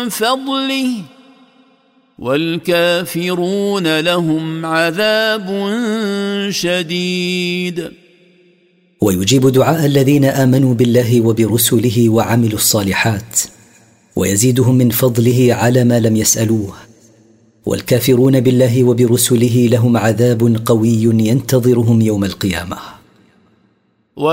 فضله والكافرون لهم عذاب شديد. ويجيب دعاء الذين آمنوا بالله وبرسله وعملوا الصالحات، ويزيدهم من فضله على ما لم يسألوه. والكافرون بالله وبرسله لهم عذاب قوي ينتظرهم يوم القيامة.